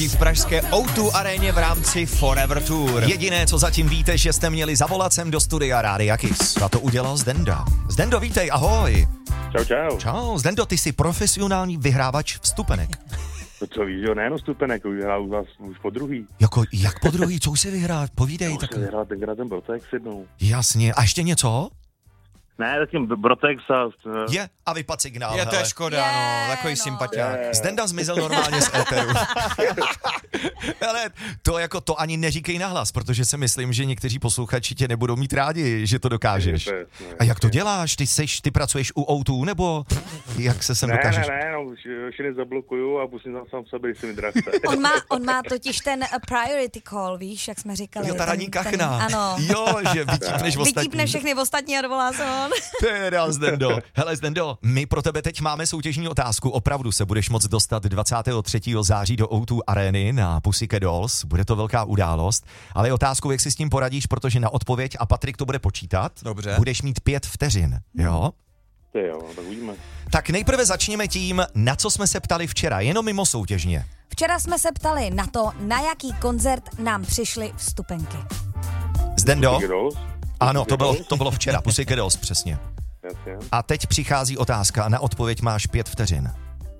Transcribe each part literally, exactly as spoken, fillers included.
v pražské ó dva aréně v rámci Forever Tour. Jediné, co zatím víte, že jste měli zavolat sem do studia Rádia Kiss. A to udělal Zdenda. Zdendo, vítej, ahoj. Čau, čau. Čau, Zdendo, ty jsi profesionální vyhrávač vstupenek. To co víš, jo, nejenom vstupenek, už hrál u vás už po druhý. Jako, jak po druhý, co už si vyhrál? Povídej. Tak. Už vyhrál tenkrát ten Brotex jednou. Jasně, a ještě něco? Ne, takým Brotex a... Je, a vypad signál, Je to je škoda, yeah, no, takový no. sympatiák. Yeah. Zdenda zmizel normálně z éteru. Ale to jako to ani neříkej nahlas, protože si myslím, že někteří posluchači tě nebudou mít rádi, že to dokážeš. Ne, ne, a jak to děláš? Ty seš, ty pracuješ u ó dva, nebo jak se sem ne, dokážeš? Ne, ne, no, už šiny zablokuju a pustím tam sám sebe, jestli mi drahce. On má, on má totiž ten priority call, víš, jak jsme říkali. Jo, ta ranní kachna. Ten, ano. Jo, že vytípneš ostatní. Vytípne všechny ostatní a dovolá se on. Teda, Zdendo. Hele, Zdendo, my pro tebe teď máme soutěžní otázku. Opravdu se budeš moct dostat dvacátého třetího září do ó dva arény na Pussycat Dolls. Bude to velká událost. Ale je otázkou, jak si s tím poradíš, protože na odpověď, a Patrik to bude počítat, Dobře. budeš mít pět vteřin. Jo? Ty jo, tak uvidíme. Tak nejprve začněme tím, na co jsme se ptali včera, jenom mimo soutěžně. Včera jsme se ptali na to, na jaký koncert nám přišly vstupenky. Zdendo? Pussycat Dolls? Ano, to bylo, to bylo včera, Pussycat Dolls, přesně. Jasně. A teď přichází otázka a na odpověď máš pět vteřin.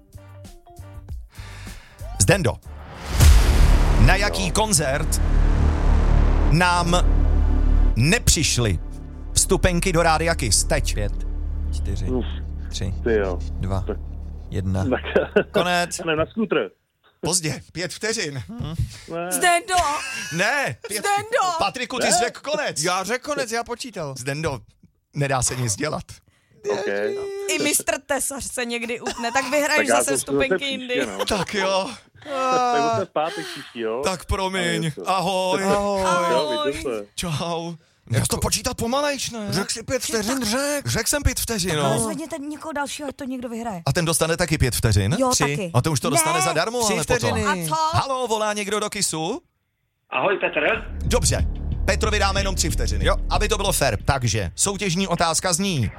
Zdendo, na jaký no. koncert nám nepřišly vstupenky do Rádia Kiss? Teď. Pět, čtyři, Uf, tři, ty jo. dva, Tak. jedna. Tak. Konec. Ne, na skútr. Pozdě, pět vteřin. Ne. Zdendo! Ne, pět... Zdendo! Patriku, ty jsi řekl konec. Já řekl konec, já počítal. Zdendo, nedá se nic dělat. Okay. I mistr Tesař se někdy utne, tak vyhraješ Tak já zase to vstupenky zase jindy. příště, no. Tak jo, Tak zase pátek příští, jo? tak promiň. Ale to- Ahoj. Ahoj. Jo, vidíte se. Čau. Jak to počítat pomalejš, ne? Řekl si pět vteřin, řek. Řekl jsem pět vteřin, No. no. Zvedněte někoho dalšího, ať to někdo vyhraje. A ten dostane taky pět vteřin? Jo, Tři. taky. A ten už to dostane Ne, zadarmo, tři ale potom. vteřiny. A co? Haló, volá někdo do Kissu? Ahoj Petr. Dobře, Petrovi dáme jenom tři vteřiny, jo? Aby to bylo fair. Takže, soutěžní otázka zní.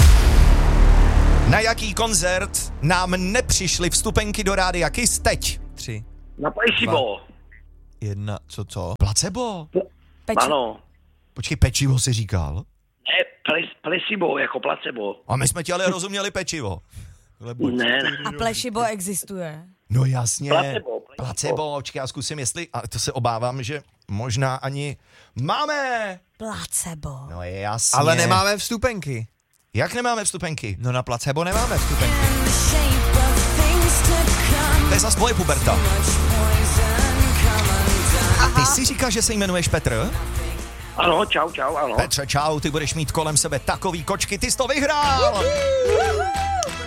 Na jaký koncert nám nepřišly vstupenky do Rádia Kiss teď? Tři, Na Placebo. jedna, co co? Placebo? Peči. Ano. Počkej, pečivo si říkal? Ne, ple- placebo, jako placebo. A my jsme ti ale rozuměli pečivo. Lebo... Ne, ne. A plešibo existuje. No jasně. Placebo, placebo. Placebo, počkej, já zkusím, jestli, a to se obávám, že možná ani máme. Placebo. No jasně. Ale nemáme vstupenky. Jak nemáme vstupenky? No na placebo nemáme vstupenky. To je zas tvoje puberta. A ty si říkáš, že se jmenuješ Petr? Ano, čau, čau, ano. Petře, čau, ty budeš mít kolem sebe takový kočky, ty jsi to vyhrál!